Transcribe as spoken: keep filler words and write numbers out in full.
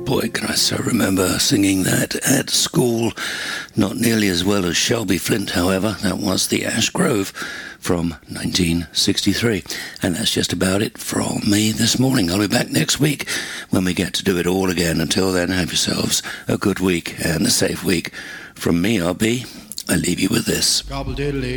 boy, can I so remember singing that at school. Not nearly as well as Shelby Flint, however. That was the Ash Grove from nineteen sixty-three. And that's just about it from me this morning. I'll be back next week when we get to do it all again. Until then, have yourselves a good week and a safe week. From me, R B, I leave you with this. Gobble-diddly.